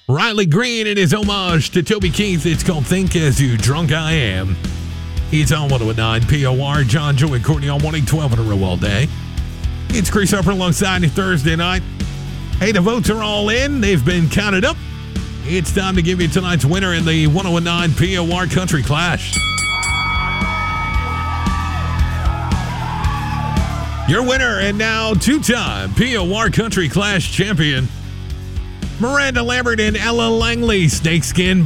Riley Green in his homage to Toby Keith. It's called Think As You Drunk I Am. It's on 109 POR. John, Joe, and Courtney on 112 in a row all day. It's Chris Harper alongside you Thursday night. Hey, the votes are all in. They've been counted up. It's time to give you tonight's winner in the 1019 POR Country Clash. Your winner and now two-time POR Country Clash champion, Miranda Lambert and Ella Langley, Snakeskin